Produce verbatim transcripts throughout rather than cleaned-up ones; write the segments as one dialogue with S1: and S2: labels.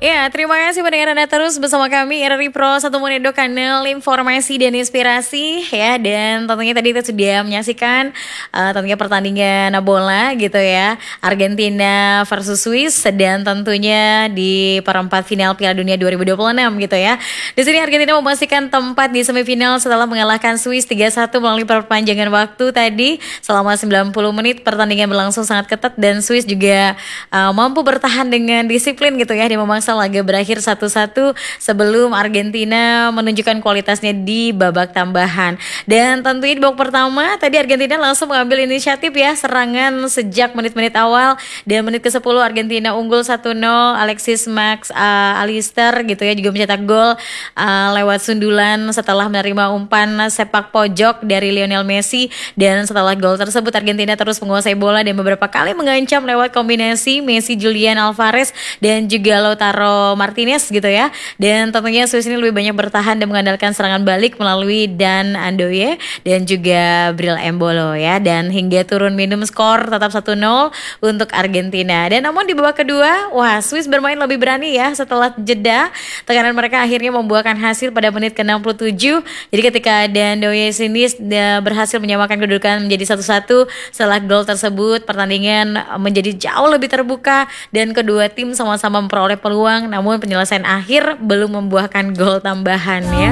S1: Ya, terima kasih pendengar Anda terus bersama kami R R I Pro satu Monedo, kanal informasi dan inspirasi ya. Dan tentunya tadi kita sudah menyaksikan uh, tentunya pertandingan bola gitu ya, Argentina versus Swiss, dan tentunya di perempat final Piala Dunia dua ribu dua puluh enam gitu ya. Di sini Argentina memastikan tempat di semifinal setelah mengalahkan Swiss tiga satu melalui perpanjangan waktu tadi. Selama sembilan puluh menit pertandingan berlangsung sangat ketat dan Swiss juga uh, mampu bertahan dengan disiplin gitu ya. Dia memangsa laga berakhir satu satu sebelum Argentina menunjukkan kualitasnya di babak tambahan. Dan tentunya di babak pertama tadi Argentina langsung mengambil inisiatif ya, serangan sejak menit-menit awal, dan menit ke sepuluh Argentina unggul satu nol. Alexis Max uh, Alister gitu ya juga mencetak gol uh, lewat sundulan setelah menerima umpan sepak pojok dari Lionel Messi. Dan setelah gol tersebut Argentina terus menguasai bola dan beberapa kali mengancam lewat kombinasi Messi, Julian Alvarez dan juga Lautaro Martinez gitu ya. Dan tentunya Swiss ini lebih banyak bertahan dan mengandalkan serangan balik melalui Dan Andoye dan juga Bril Embolo ya. Dan hingga turun minum skor tetap satu nol untuk Argentina. Dan namun di babak kedua, wah, Swiss bermain lebih berani ya. Setelah jeda, tekanan mereka akhirnya membuahkan hasil pada menit ke enam puluh tujuh. Jadi ketika Dan Andoye sini berhasil menyamakan kedudukan menjadi satu satu, setelah gol tersebut pertandingan menjadi jauh lebih terbuka dan kedua tim sama-sama memperoleh peluang, namun penyelesaian akhir belum membuahkan gol tambahan ya.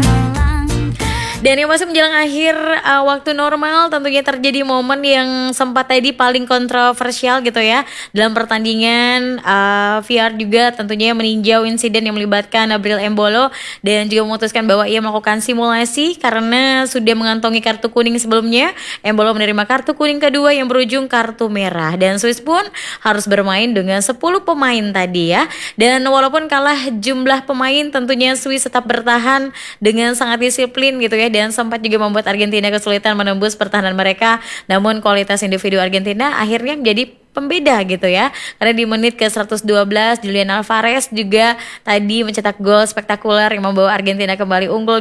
S1: Dan yang masih menjelang akhir uh, waktu normal, tentunya terjadi momen yang sempat tadi paling kontroversial gitu ya dalam pertandingan. uh, V R juga tentunya meninjau insiden yang melibatkan Bril Embolo dan juga memutuskan bahwa ia melakukan simulasi karena sudah mengantongi kartu kuning sebelumnya. Embolo menerima kartu kuning kedua yang berujung kartu merah, dan Swiss pun harus bermain dengan sepuluh pemain tadi ya. Dan walaupun kalah jumlah pemain, tentunya Swiss tetap bertahan dengan sangat disiplin gitu ya, dan sempat juga membuat Argentina kesulitan menembus pertahanan mereka. Namun kualitas individu Argentina akhirnya menjadi pembeda gitu ya, karena di menit ke seratus dua belas Julian Alvarez juga tadi mencetak gol spektakuler yang membawa Argentina kembali unggul